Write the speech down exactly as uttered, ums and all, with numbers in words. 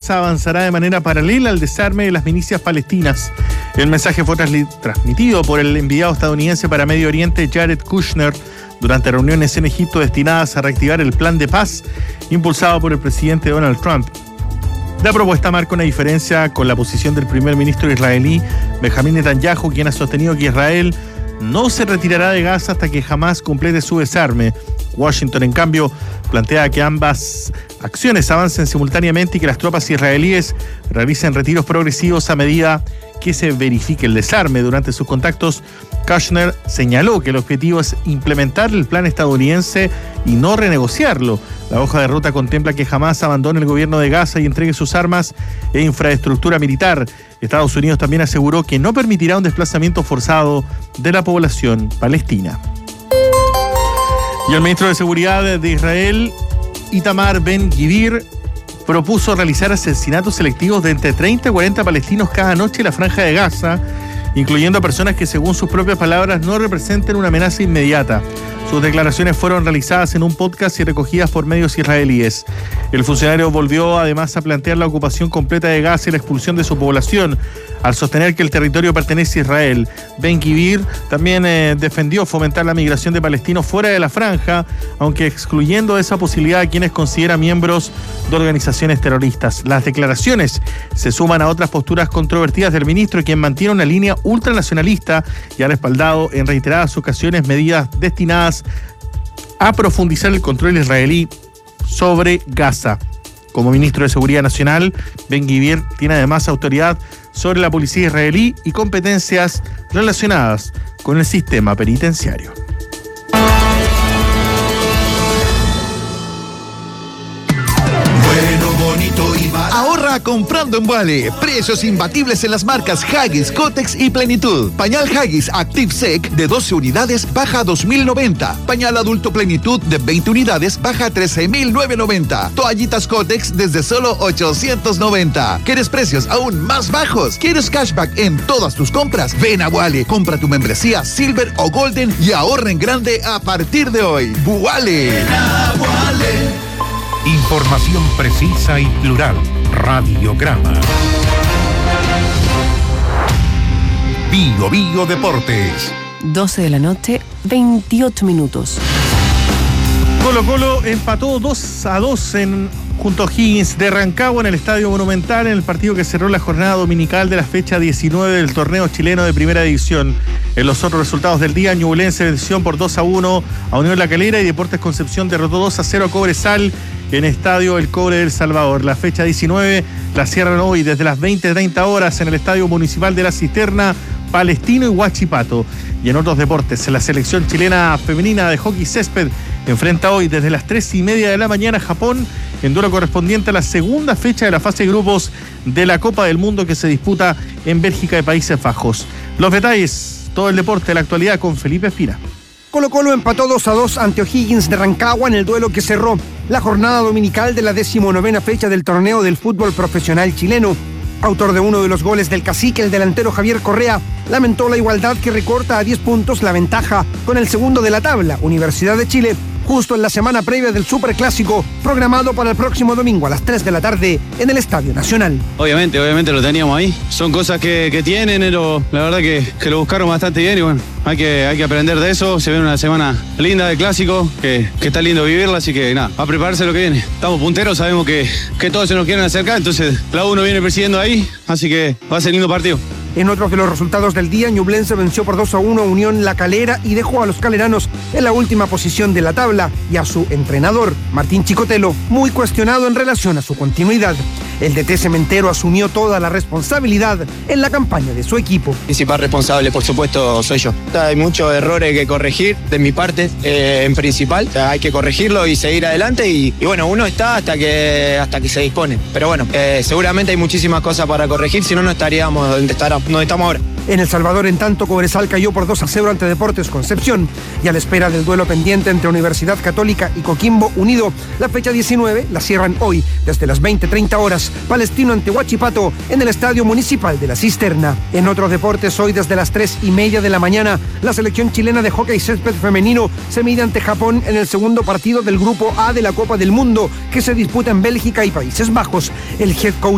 Gaza avanzará de manera paralela al desarme de las milicias palestinas. El mensaje fue trasli- transmitido por el enviado estadounidense para Medio Oriente, Jared Kushner, durante reuniones en Egipto destinadas a reactivar el plan de paz impulsado por el presidente Donald Trump. La propuesta marca una diferencia con la posición del primer ministro israelí, Benjamín Netanyahu, quien ha sostenido que Israel no se retirará de Gaza hasta que Hamás complete su desarme. Washington, en cambio, plantea que ambas acciones avancen simultáneamente y que las tropas israelíes realicen retiros progresivos a medida que se verifique el desarme. Durante sus contactos, Kushner señaló que el objetivo es implementar el plan estadounidense y no renegociarlo. La hoja de ruta contempla que Hamás abandone el gobierno de Gaza y entregue sus armas e infraestructura militar. Estados Unidos también aseguró que no permitirá un desplazamiento forzado de la población palestina. Y el ministro de Seguridad de Israel, Itamar Ben-Gvir, propuso realizar asesinatos selectivos de entre treinta y cuarenta palestinos cada noche en la Franja de Gaza, incluyendo a personas que, según sus propias palabras, no representen una amenaza inmediata. Sus declaraciones fueron realizadas en un podcast y recogidas por medios israelíes. El funcionario volvió además a plantear la ocupación completa de Gaza y la expulsión de su población, al sostener que el territorio pertenece a Israel. Ben-Gvir también eh, defendió fomentar la migración de palestinos fuera de la franja, aunque excluyendo esa posibilidad a quienes considera miembros de organizaciones terroristas. Las declaraciones se suman a otras posturas controvertidas del ministro, quien mantiene una línea ultranacionalista y ha respaldado en reiteradas ocasiones medidas destinadas a profundizar el control israelí sobre Gaza. Como ministro de Seguridad Nacional, Ben-Gvir tiene además autoridad sobre la policía israelí y competencias relacionadas con el sistema penitenciario. Ahorra comprando en Wally. Precios imbatibles en las marcas Huggies, Kotex y Plenitud. Pañal Huggies Active Sec de doce unidades baja a dos mil noventa. Pañal adulto Plenitud de veinte unidades baja a trece mil novecientos noventa. Toallitas Kotex desde solo ochocientos noventa. ¿Quieres precios aún más bajos? ¿Quieres cashback en todas tus compras? Ven a Wally, compra tu membresía Silver o Golden y ahorra en grande a partir de hoy. Wally. Información precisa y plural. Radiograma. Bio Bio Deportes. doce de la noche, veintiocho minutos. Colo Colo empató dos a dos en, junto a O'Higgins de Rancagua en el Estadio Monumental en el partido que cerró la jornada dominical de la fecha diecinueve del torneo chileno de Primera División. En los otros resultados del día, Ñublense venció por dos a uno a Unión La Calera y Deportes Concepción derrotó dos a cero a Cobresal en Estadio El Cobre del Salvador. La fecha diecinueve la cierran hoy desde las veinte treinta horas en el Estadio Municipal de La Cisterna, Palestino y Huachipato. Y en otros deportes, la selección chilena femenina de hockey césped enfrenta hoy desde las tres y media de la mañana a Japón en duelo correspondiente a la segunda fecha de la fase de grupos de la Copa del Mundo que se disputa en Bélgica y Países Bajos. Los detalles, todo el deporte de la actualidad con Felipe Espina. Colo Colo empató dos a dos ante O'Higgins de Rancagua en el duelo que cerró la jornada dominical de la decimonovena fecha del torneo del fútbol profesional chileno. Autor de uno de los goles del Cacique, el delantero Javier Correa lamentó la igualdad que recorta a diez puntos la ventaja con el segundo de la tabla, Universidad de Chile, justo en la semana previa del Superclásico, programado para el próximo domingo a las tres de la tarde en el Estadio Nacional. Obviamente, obviamente lo teníamos ahí. Son cosas que, que tienen, pero la verdad que, que lo buscaron bastante bien y bueno, hay que, hay que aprender de eso. Se viene una semana linda de Clásico, que, que está lindo vivirla, así que nada, a prepararse lo que viene. Estamos punteros, sabemos que, que todos se nos quieren acercar, entonces la uno viene persiguiendo ahí, así que va a ser lindo partido. En otros de los resultados del día, Ñublense venció por dos a uno a Unión La Calera y dejó a los caleranos en la última posición de la tabla y a su entrenador, Martín Chicotelo, muy cuestionado en relación a su continuidad. El D T cementero asumió toda la responsabilidad en la campaña de su equipo. El principal responsable, por supuesto, soy yo. Hay muchos errores que corregir de mi parte, eh, en principal. O sea, hay que corregirlo y seguir adelante y, y bueno, uno está hasta que, hasta que se dispone. Pero bueno, eh, seguramente hay muchísimas cosas para corregir, si no, no estaríamos donde, estar, donde estamos ahora. En El Salvador, en tanto, Cobresal cayó por dos a cero ante Deportes Concepción. Y a la espera del duelo pendiente entre Universidad Católica y Coquimbo Unido, la fecha diecinueve la cierran hoy, desde las veinte treinta horas, Palestino ante Huachipato en el Estadio Municipal de La Cisterna. En otros deportes, hoy desde las tres y media de la mañana, la selección chilena de hockey césped femenino se mide ante Japón en el segundo partido del Grupo A de la Copa del Mundo, que se disputa en Bélgica y Países Bajos. El head coach